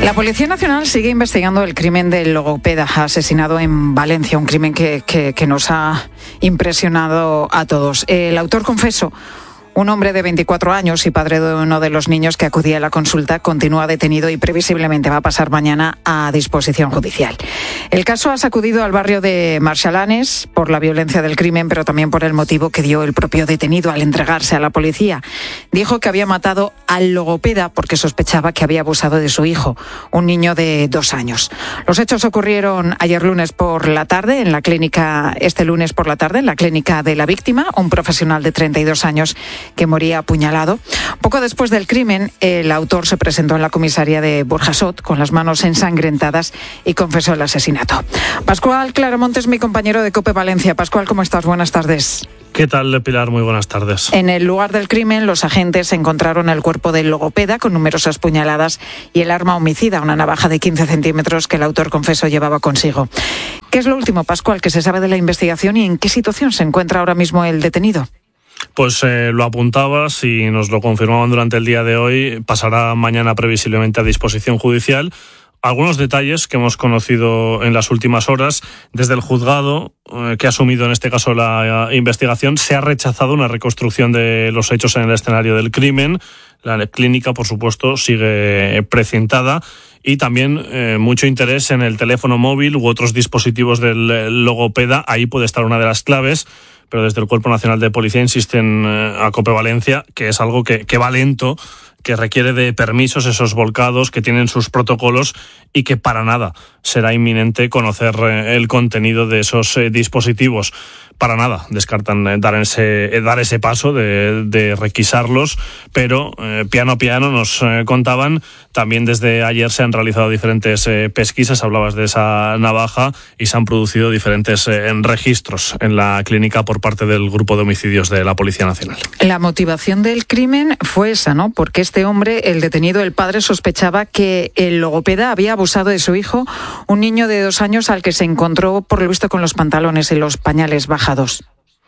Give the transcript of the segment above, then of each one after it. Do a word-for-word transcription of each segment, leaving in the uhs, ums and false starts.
La Policía Nacional sigue investigando el crimen del logopeda asesinado en Valencia, un crimen que, que, que nos ha impresionado a todos. El autor confeso, un hombre de veinticuatro años y padre de uno de los niños que acudía a la consulta, continúa detenido y previsiblemente va a pasar mañana a disposición judicial. El caso ha sacudido al barrio de Marchalanes por la violencia del crimen, pero también por el motivo que dio el propio detenido al entregarse a la policía. Dijo que había matado al logopeda porque sospechaba que había abusado de su hijo, un niño de dos años. Los hechos ocurrieron ayer lunes por la tarde en la clínica, este lunes por la tarde en la clínica de la víctima, un profesional de treinta y dos años que moría apuñalado. Poco después del crimen, el autor se presentó en la comisaría de Burjasot con las manos ensangrentadas y confesó el asesinato. Pascual Claramonte es mi compañero de COPE Valencia. Pascual, ¿cómo estás? Buenas tardes. ¿Qué tal, Pilar? Muy buenas tardes. En el lugar del crimen, los agentes encontraron el cuerpo del logopeda con numerosas puñaladas y el arma homicida, una navaja de quince centímetros que el autor confeso llevaba consigo. ¿Qué es lo último, Pascual, que se sabe de la investigación y en qué situación se encuentra ahora mismo el detenido? Pues eh, lo apuntabas y nos lo confirmaban durante el día de hoy. Pasará mañana previsiblemente a disposición judicial. Algunos detalles que hemos conocido en las últimas horas. Desde el juzgado, eh, que ha asumido en este caso la eh, investigación, se ha rechazado una reconstrucción de los hechos en el escenario del crimen. La clínica, por supuesto, sigue precintada. Y también eh, mucho interés en el teléfono móvil u otros dispositivos del logopeda. Ahí puede estar una de las claves. Pero desde el Cuerpo Nacional de Policía insisten eh, a COPE Valencia que es algo que, que va lento, que requiere de permisos, esos volcados, que tienen sus protocolos y que para nada será inminente conocer eh, el contenido de esos eh, dispositivos. Para nada descartan eh, dar, ese, eh, dar ese paso de, de requisarlos, pero eh, piano a piano nos eh, contaban. También desde ayer se han realizado diferentes eh, pesquisas, hablabas de esa navaja, y se han producido diferentes eh, registros en la clínica por parte del Grupo de Homicidios de la Policía Nacional. La motivación del crimen fue esa, ¿no? Porque este hombre, el detenido, el padre, sospechaba que el logopeda había abusado de su hijo, un niño de dos años al que se encontró, por lo visto, con los pantalones y los pañales bajados.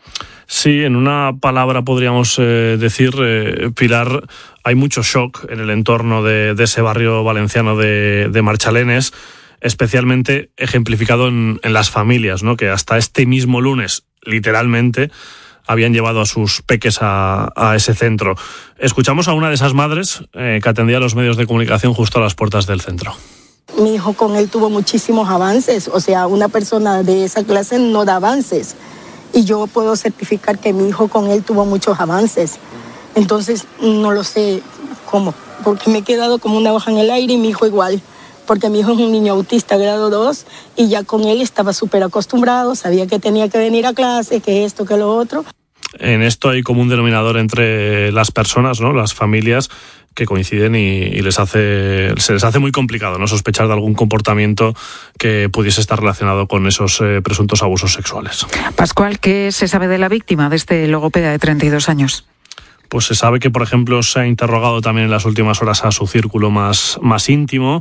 Sí, en una palabra podríamos eh, decir, eh, Pilar, hay mucho shock en el entorno de, de ese barrio valenciano de, de Marchalanes, especialmente ejemplificado en, en las familias, ¿no? Que hasta este mismo lunes, literalmente, habían llevado a sus peques a, a ese centro. Escuchamos a una de esas madres eh, que atendía a los medios de comunicación justo a las puertas del centro. Mi hijo con él tuvo muchísimos avances, o sea, una persona de esa clase no da avances. Y yo puedo certificar que mi hijo con él tuvo muchos avances. Entonces, no lo sé cómo, porque me he quedado como una hoja en el aire y mi hijo igual. Porque mi hijo es un niño autista grado dos y ya con él estaba súper acostumbrado, sabía que tenía que venir a clase, que esto, que lo otro. En esto hay como un denominador entre las personas, ¿no? Las familias que coinciden y, y les hace se les hace muy complicado, ¿no? Sospechar de algún comportamiento que pudiese estar relacionado con esos eh, presuntos abusos sexuales. Pascual, ¿qué se sabe de la víctima, de este logopeda de treinta y dos años? Pues se sabe que, por ejemplo, se ha interrogado también en las últimas horas a su círculo más, más íntimo.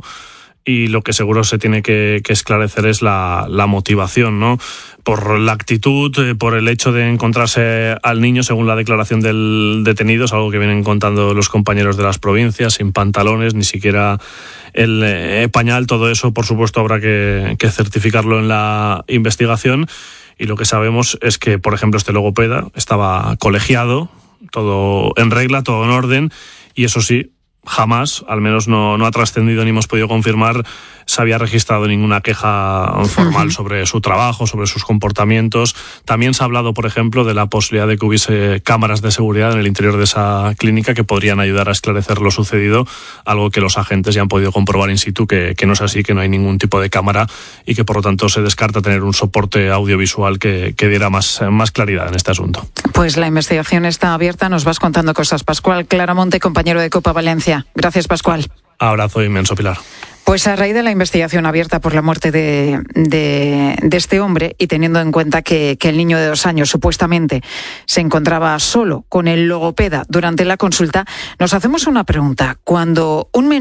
Y lo que seguro se tiene que, que esclarecer es la, la motivación, ¿no? Por la actitud, eh, por el hecho de encontrarse al niño, según la declaración del detenido, es algo que vienen contando los compañeros de las provincias, sin pantalones, ni siquiera el eh, pañal. Todo eso, por supuesto, habrá que, que certificarlo en la investigación. Y lo que sabemos es que, por ejemplo, este logopeda estaba colegiado, todo en regla, todo en orden, y eso sí, jamás, al menos no, no ha trascendido ni hemos podido confirmar, se había registrado ninguna queja formal sobre su trabajo, sobre sus comportamientos. También se ha hablado, por ejemplo, de la posibilidad de que hubiese cámaras de seguridad en el interior de esa clínica que podrían ayudar a esclarecer lo sucedido, algo que los agentes ya han podido comprobar in situ, que, que no es así, que no hay ningún tipo de cámara y que por lo tanto se descarta tener un soporte audiovisual que, que diera más, más claridad en este asunto. Pues la investigación está abierta, nos vas contando cosas. Pascual Claramonte, compañero de COPE Valencia. Gracias, Pascual. Abrazo inmenso, Pilar. Pues a raíz de la investigación abierta por la muerte de, de, de este hombre y teniendo en cuenta que, que el niño de dos años supuestamente se encontraba solo con el logopeda durante la consulta, nos hacemos una pregunta. Cuando un menor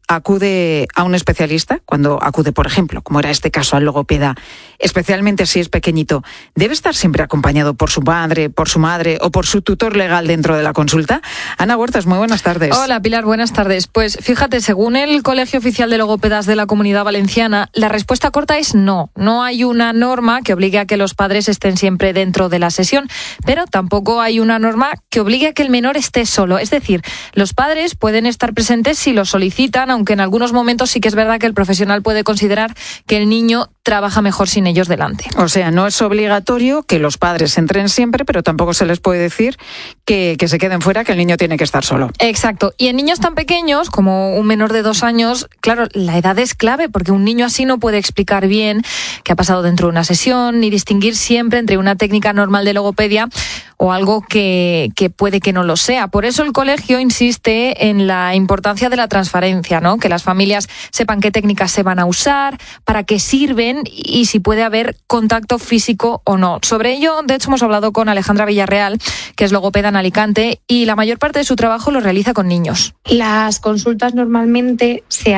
acude a un especialista, cuando acude, por ejemplo, como era este caso, al logopeda, especialmente si es pequeñito, ¿debe estar siempre acompañado por su padre, por su madre o por su tutor legal dentro de la consulta? Ana Huertas, muy buenas tardes. Hola, Pilar, buenas tardes. Pues fíjate, según el Colegio Oficial de Logopedas de la Comunidad Valenciana, la respuesta corta es no. No hay una norma que obligue a que los padres estén siempre dentro de la sesión, pero tampoco hay una norma que obligue a que el menor esté solo. Es decir, los padres pueden estar presentes si lo solicitan, aunque en algunos momentos sí que es verdad que el profesional puede considerar que el niño trabaja mejor sin ellos delante. O sea, no es obligatorio que los padres entren siempre, pero tampoco se les puede decir que, que se queden fuera, que el niño tiene que estar solo. Exacto. Y en niños tan pequeños, como un menor de dos años, claro, la edad es clave, porque un niño así no puede explicar bien qué ha pasado dentro de una sesión, ni distinguir siempre entre una técnica normal de logopedia o algo que, que puede que no lo sea. Por eso el colegio insiste en la importancia de la transparencia, ¿no? Que las familias sepan qué técnicas se van a usar, para qué sirven y si puede haber contacto físico o no. Sobre ello, de hecho, hemos hablado con Alejandra Villarreal, que es logopeda en Alicante, y la mayor parte de su trabajo lo realiza con niños. Las consultas normalmente se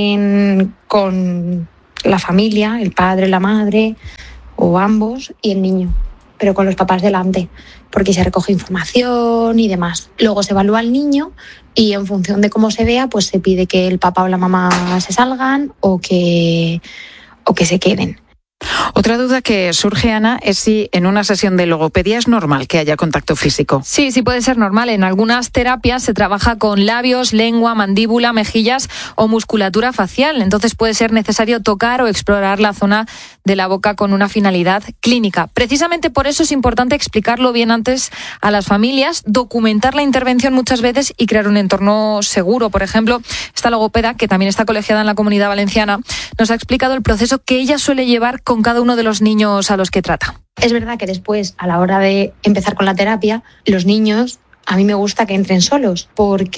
hacen con la familia, el padre, la madre o ambos y el niño, pero con los papás delante, porque se recoge información y demás. Luego se evalúa al niño y en función de cómo se vea, pues se pide que el papá o la mamá se salgan o que, o que se queden. Otra duda que surge, Ana, es si en una sesión de logopedia es normal que haya contacto físico. Sí, sí puede ser normal. En algunas terapias se trabaja con labios, lengua, mandíbula, mejillas o musculatura facial. Entonces puede ser necesario tocar o explorar la zona de la boca con una finalidad clínica. Precisamente por eso es importante explicarlo bien antes a las familias, documentar la intervención muchas veces y crear un entorno seguro. Por ejemplo, esta logopeda, que también está colegiada en la Comunidad Valenciana, nos ha explicado el proceso que ella suele llevar con cada uno de los niños a los que trata. Es verdad que después, a la hora de empezar con la terapia, los niños, a mí me gusta que entren solos,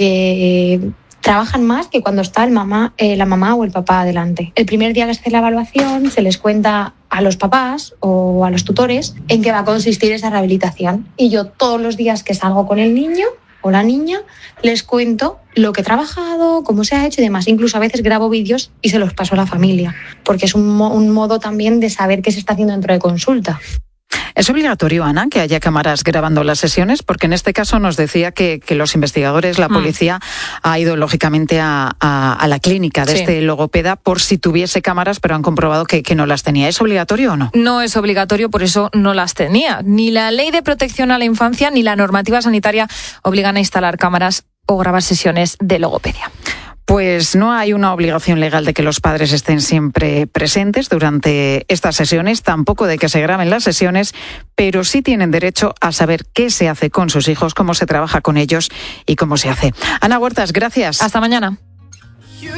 porque trabajan más que cuando está el mamá, eh, la mamá o el papá adelante. El primer día que se hace la evaluación se les cuenta a los papás o a los tutores en qué va a consistir esa rehabilitación. Y yo todos los días que salgo con el niño o la niña les cuento lo que he trabajado, cómo se ha hecho y demás. Incluso a veces grabo vídeos y se los paso a la familia, porque es un, mo- un modo también de saber qué se está haciendo dentro de consulta. ¿Es obligatorio, Ana, que haya cámaras grabando las sesiones? Porque en este caso nos decía que, que los investigadores, la policía, mm. ha ido lógicamente a, a, a la clínica de sí. este logopeda por si tuviese cámaras, pero han comprobado que, que no las tenía. ¿Es obligatorio o no? No es obligatorio, por eso no las tenía. Ni la Ley de Protección a la Infancia ni la normativa sanitaria obligan a instalar cámaras o grabar sesiones de logopedia. Pues no hay una obligación legal de que los padres estén siempre presentes durante estas sesiones, tampoco de que se graben las sesiones, pero sí tienen derecho a saber qué se hace con sus hijos, cómo se trabaja con ellos y cómo se hace. Ana Huertas, gracias. Hasta mañana.